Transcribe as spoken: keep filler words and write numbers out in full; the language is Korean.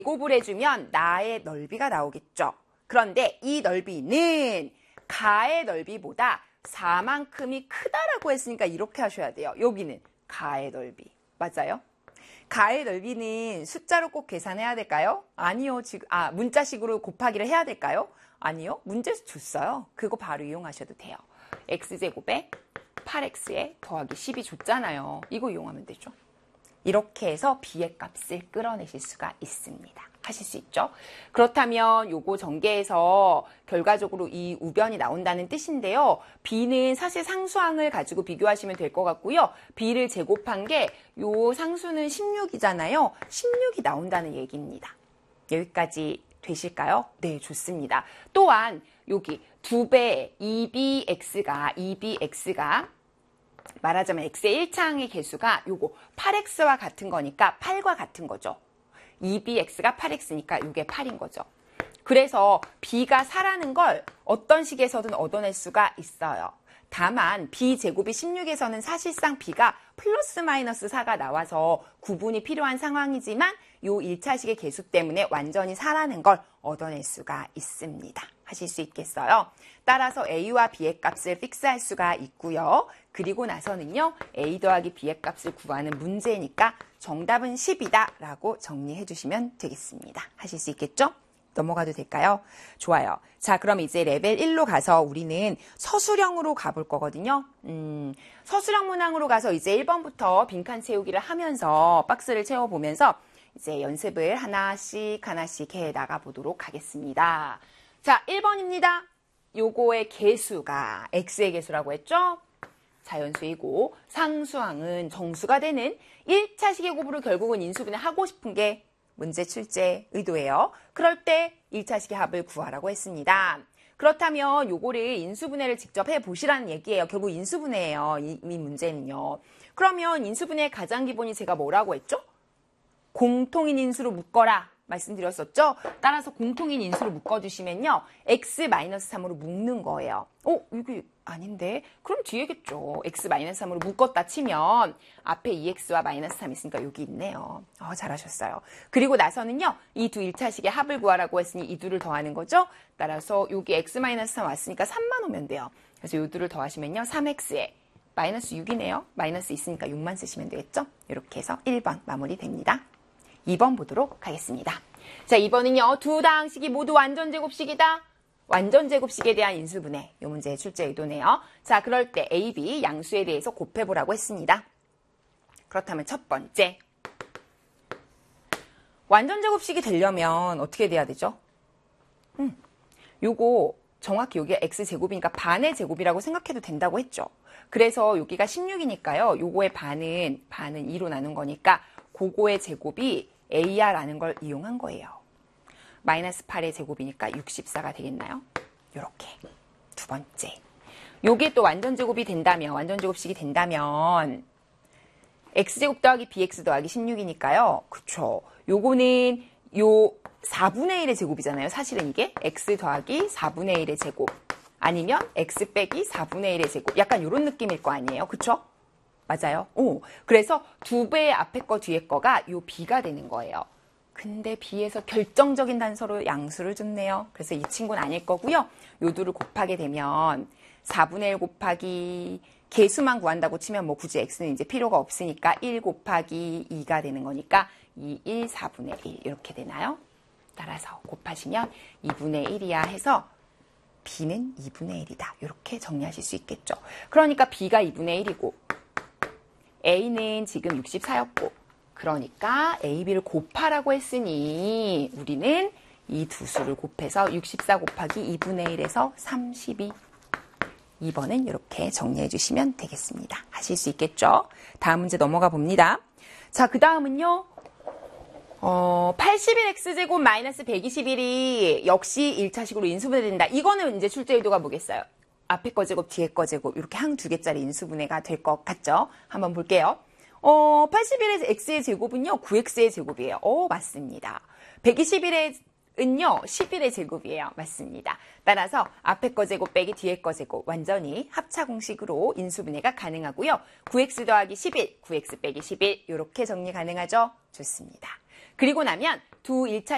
제곱을 해주면 나의 넓이가 나오겠죠. 그런데 이 넓이는 가의 넓이보다 사만큼이 크다라고 했으니까 이렇게 하셔야 돼요. 여기는 가의 넓이. 맞아요? 가의 넓이는 숫자로 꼭 계산해야 될까요? 아니요. 지금 아 문자식으로 곱하기를 해야 될까요? 아니요. 문제에서 줬어요. 그거 바로 이용하셔도 돼요. x제곱에 팔 엑스에 더하기 십이 줬잖아요. 이거 이용하면 되죠. 이렇게 해서 b의 값을 끌어내실 수가 있습니다. 하실 수 있죠. 그렇다면 요거 전개해서 결과적으로 이 우변이 나온다는 뜻인데요. b는 사실 상수항을 가지고 비교하시면 될 것 같고요. b를 제곱한 게 요 상수는 십육이잖아요. 십육이 나온다는 얘기입니다. 여기까지 되실까요? 네, 좋습니다. 또한 여기 두 배 이 비 엑스가 이 비 엑스가 말하자면 x의 일 차항의 개수가 요거 팔 엑스와 같은 거니까 팔과 같은 거죠. 이 비 엑스가 팔 엑스니까 이게 팔인 거죠. 그래서 b가 사라는 걸 어떤 식에서든 얻어낼 수가 있어요. 다만 b제곱이 십육에서는 사실상 b가 플러스 마이너스 사가 나와서 구분이 필요한 상황이지만 요 일 차식의 개수 때문에 완전히 사라는 걸 얻어낼 수가 있습니다. 하실 수 있겠어요? 따라서 a와 b의 값을 픽스할 수가 있고요. 그리고 나서는요. a 더하기 b의 값을 구하는 문제니까 정답은 십이다 라고 정리해 주시면 되겠습니다. 하실 수 있겠죠? 넘어가도 될까요? 좋아요. 자, 그럼 이제 레벨 일로 가서 우리는 서술형으로 가볼 거거든요. 음, 서술형 문항으로 가서 이제 일 번부터 빈칸 채우기를 하면서 박스를 채워보면서 이제 연습을 하나씩 하나씩 해 나가보도록 하겠습니다. 자, 일 번입니다. 요거의 개수가 x의 개수라고 했죠? 자연수이고 상수항은 정수가 되는 일 차식의 곱으로 결국은 인수분해 하고 싶은 게 문제 출제 의도예요. 그럴 때 일 차식의 합을 구하라고 했습니다. 그렇다면 요거를 인수분해를 직접 해보시라는 얘기예요. 결국 인수분해예요. 이, 이 문제는요. 그러면 인수분해의 가장 기본이 제가 뭐라고 했죠? 공통인 인수로 묶어라 말씀드렸었죠? 따라서 공통인 인수로 묶어주시면요. x 마이너스 삼으로 묶는 거예요. 어? 이게 아닌데? 그럼 뒤에겠죠. x 마이너스 삼으로 묶었다 치면 앞에 이 엑스와 마이너스 삼 있으니까 여기 있네요. 어, 잘하셨어요. 그리고 나서는요. 이 두 일 차식의 합을 구하라고 했으니 이 두를 더하는 거죠. 따라서 여기 x 마이너스 삼 왔으니까 삼만 오면 돼요. 그래서 이 두를 더하시면요. 삼 엑스에 마이너스 육이네요. 마이너스 있으니까 육만 쓰시면 되겠죠? 이렇게 해서 일 번 마무리됩니다. 이 번 보도록 하겠습니다. 자, 이 번은요. 두 다항식이 모두 완전제곱식이다. 완전제곱식에 대한 인수분해. 이 문제의 출제 의도네요. 자, 그럴 때 A, B 양수에 대해서 곱해보라고 했습니다. 그렇다면 첫 번째. 완전제곱식이 되려면 어떻게 돼야 되죠? 음, 요거 정확히 여기가 x제곱이니까 반의 제곱이라고 생각해도 된다고 했죠. 그래서 여기가 십육이니까요. 요거의 반은, 반은 이로 나눈 거니까 그거의 제곱이 에이알라는 걸 이용한 거예요. 마이너스 팔의 제곱이니까 육십사가 되겠나요? 요렇게. 두 번째. 요게 또 완전제곱이 된다면, 완전제곱식이 된다면 x제곱 더하기 bx 더하기 십육이니까요. 그쵸. 요거는 요 사분의 일의 제곱이잖아요. 사실은 이게 x 더하기 사분의 일의 제곱 아니면 x 빼기 사분의 일의 제곱 약간 요런 느낌일 거 아니에요. 그쵸? 맞아요. 오, 그래서 두 배의 앞에 거 뒤에 거가 요 b가 되는 거예요. 근데 b에서 결정적인 단서로 양수를 줬네요. 그래서 이 친구는 아닐 거고요. 요 두를 곱하게 되면 사분의 일 곱하기 개수만 구한다고 치면 뭐 굳이 x는 이제 필요가 없으니까 일 곱하기 이가 되는 거니까 이, 일, 사분의 일 이렇게 되나요? 따라서 곱하시면 이분의 일이야 해서 b는 이분의 일이다. 이렇게 정리하실 수 있겠죠. 그러니까 b가 이분의 일이고 a는 지금 육십사였고 그러니까 a, b를 곱하라고 했으니 우리는 이 두 수를 곱해서 육십사 곱하기 이분의 일에서 삼십이. 이 번은 이렇게 정리해 주시면 되겠습니다. 하실 수 있겠죠? 다음 문제 넘어가 봅니다. 자, 그 다음은요. 어, 팔십일 엑스제곱 마이너스 백이십일이 역시 일 차식으로 인수분해된다. 이거는 이제 출제 의도가 뭐겠어요? 앞에 거 제곱, 뒤에 거 제곱 이렇게 한 두 개짜리 인수분해가 될 것 같죠? 한번 볼게요. 어, 팔십일의 x의 제곱은요. 구 엑스의 제곱이에요. 어, 맞습니다. 백이십일의 은요, 십일의 제곱이에요. 맞습니다. 따라서 앞에 거 제곱 빼기 뒤에 거 제곱 완전히 합차 공식으로 인수분해가 가능하고요. 구 엑스 더하기 십일, 구 엑스 빼기 십일 이렇게 정리 가능하죠? 좋습니다. 그리고 나면 두 일 차